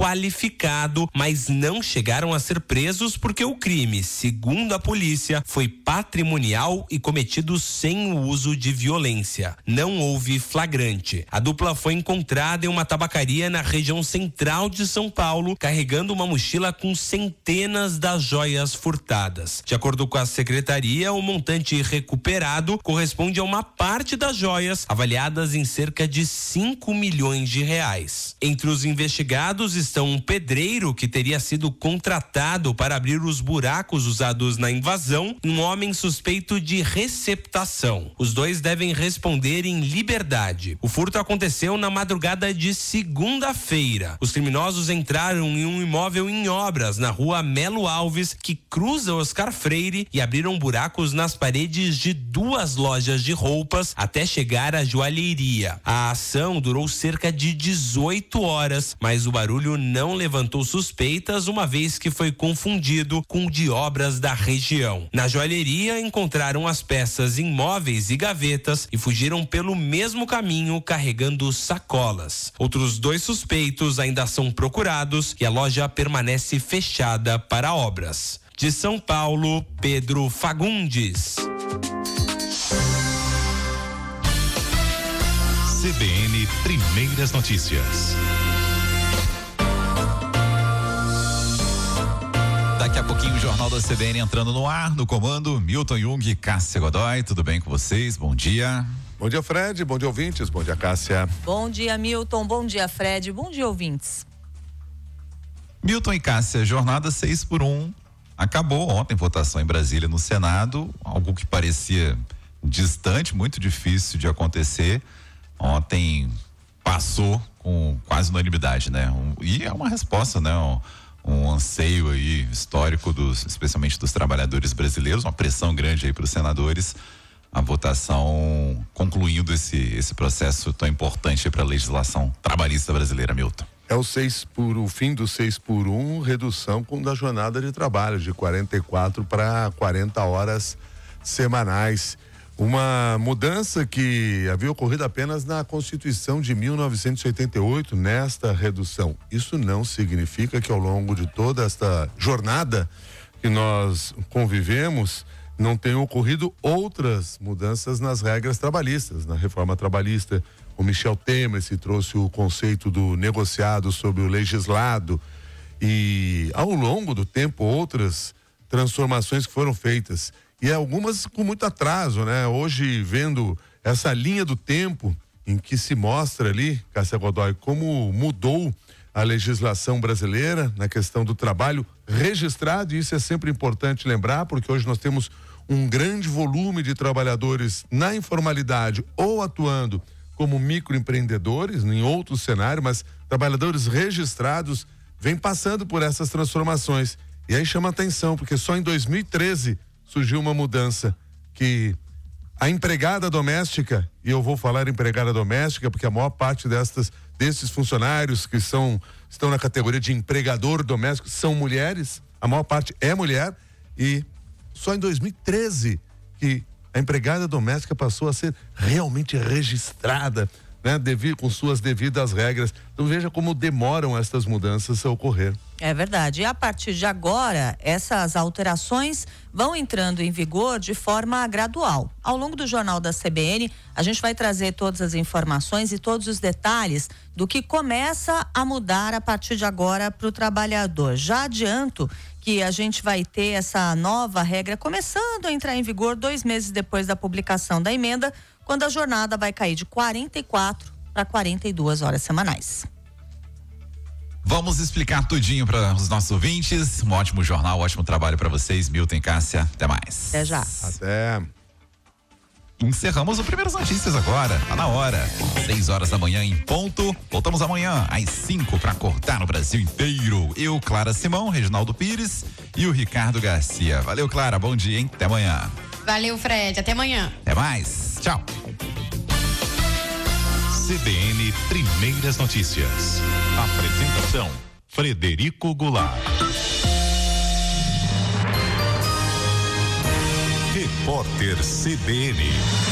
qualificado, mas não chegaram a ser presos porque o crime, segundo a polícia, foi patrimonial e cometido sem o uso de violência. Não houve flagrante. A dupla foi encontrada em uma tabacaria na região central de São Paulo, carregando uma mochila com centenas das joias furtadas. De acordo com a secretaria, o montante recuperado corresponde a uma parte das joias, avaliadas em cerca de 5 milhões de reais. Entre os investigados estão um pedreiro que teria sido contratado para abrir os buracos usados na invasão e um homem suspeito de receptação. Os dois devem responder em liberdade. O furto aconteceu na madrugada de segunda-feira. Os criminosos entraram em um imóvel em obras na rua Melo Alves, que cruza Oscar Freire, e abriram buracos nas paredes de 2 lojas de roupas até chegar à joalheria. A ação durou cerca de 18 horas, mas o barulho não levantou suspeitas, uma vez que foi confundido com o de obras da região. Na joalheria encontraram as peças em móveis e gavetas e fugiram pelo mesmo caminho carregando sacolas. Outros 2 suspeitos ainda são procurados e a loja permanece fechada para obras. De São Paulo, Pedro Fagundes. CBN Primeiras Notícias. Daqui a pouquinho o Jornal da CBN entrando no ar, no comando, Milton Jung e Cássia Godoy. Tudo bem com vocês? Bom dia. Bom dia, Fred. Bom dia, ouvintes. Bom dia, Cássia. Bom dia, Milton. Bom dia, Fred. Bom dia, ouvintes. Milton e Cássia, jornada 6x1. Acabou ontem, votação em Brasília no Senado, algo que parecia distante, muito difícil de acontecer. Ontem passou com quase unanimidade, né? E é uma resposta, né? Um anseio aí histórico especialmente dos trabalhadores brasileiros, uma pressão grande aí para os senadores, a votação concluindo esse processo tão importante para a legislação trabalhista brasileira, Milton. É o fim do 6x1, redução da jornada de trabalho de 44 para 40 horas semanais. Uma mudança que havia ocorrido apenas na Constituição de 1988, nesta redução. Isso não significa que ao longo de toda esta jornada que nós convivemos, não tenham ocorrido outras mudanças nas regras trabalhistas, na reforma trabalhista. O Michel Temer se trouxe o conceito do negociado sobre o legislado e ao longo do tempo outras transformações que foram feitas e algumas com muito atraso, né? Hoje vendo essa linha do tempo em que se mostra ali, Cássia Godoy, como mudou a legislação brasileira na questão do trabalho registrado, e isso é sempre importante lembrar, porque hoje nós temos um grande volume de trabalhadores na informalidade ou atuando como microempreendedores em outro cenário, mas trabalhadores registrados vêm passando por essas transformações. E aí chama atenção, porque só em 2013 surgiu uma mudança que a empregada doméstica, e eu vou falar empregada doméstica porque a maior parte desses funcionários que estão na categoria de empregador doméstico são mulheres, a maior parte é mulher, e só em 2013 que a empregada doméstica passou a ser realmente registrada, né, com suas devidas regras. Então veja como demoram estas mudanças a ocorrer. É verdade. E a partir de agora, essas alterações vão entrando em vigor de forma gradual. Ao longo do Jornal da CBN, a gente vai trazer todas as informações e todos os detalhes do que começa a mudar a partir de agora para o trabalhador. Já adianto que a gente vai ter essa nova regra começando a entrar em vigor 2 meses depois da publicação da emenda, quando a jornada vai cair de 44 para 42 horas semanais. Vamos explicar tudinho para os nossos ouvintes. Um ótimo jornal, um ótimo trabalho para vocês, Milton e Cássia. Até mais. Até já. Até. Encerramos o Primeiras Notícias agora, tá na hora. 6 horas da manhã em ponto. Voltamos amanhã às 5 para cortar no Brasil inteiro. Eu, Clara Simão, Reginaldo Pires e o Ricardo Garcia. Valeu, Clara, bom dia, hein? Até amanhã. Valeu, Fred, até amanhã. Até mais, tchau. CBN Primeiras Notícias. Apresentação: Frederico Goulart. Repórter CBN.